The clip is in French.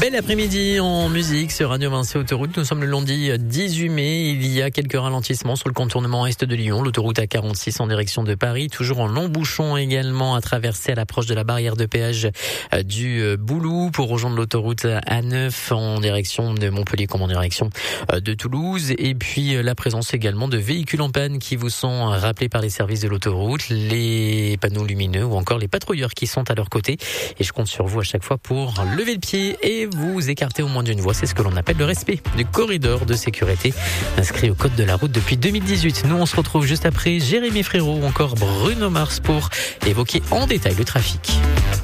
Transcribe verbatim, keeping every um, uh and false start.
Bel après-midi en musique sur Radio Vinci Autoroute. Nous sommes le lundi dix-huit mai. Il y a quelques ralentissements sur le contournement est de Lyon. L'autoroute A quarante-six en direction de Paris. Toujours en long bouchon également à traverser à l'approche de la barrière de péage du Boulou pour rejoindre l'autoroute A neuf en direction de Montpellier comme en direction de Toulouse. Et puis la présence également de véhicules en panne qui vous sont rappelés par les services de l'autoroute, les panneaux lumineux ou encore les patrouilleurs qui sont à leur côté. Et je compte sur vous à chaque fois pour lever le pied et vous écarter au moins d'une voie. C'est ce que l'on appelle le respect du corridor de sécurité inscrit au code de la route depuis deux mille dix-huit. Nous, on se retrouve juste après Jérémy Frérot ou encore Bruno Mars pour évoquer en détail le trafic.